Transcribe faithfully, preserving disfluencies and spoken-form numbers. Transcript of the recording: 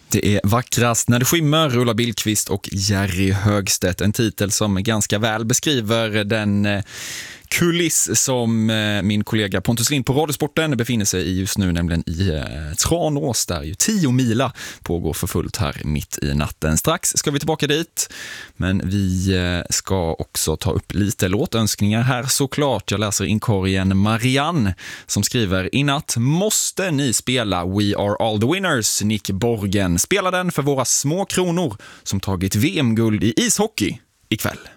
Det är vackrast när det skymmer, Ulla Billqvist och Jerry Högstedt. En titel som ganska väl beskriver den kuliss som min kollega Pontus Lind på Radiosporten befinner sig i just nu, nämligen i Tranås, där ju tio mila pågår för fullt här mitt i natten. Strax ska vi tillbaka dit, men vi ska också ta upp lite låtönskningar här såklart. Jag läser inkorgen Marianne som skriver: i natt måste ni spela We Are All The Winners, Nick Borgen. Spela den för våra små kronor som tagit V M-guld i ishockey ikväll.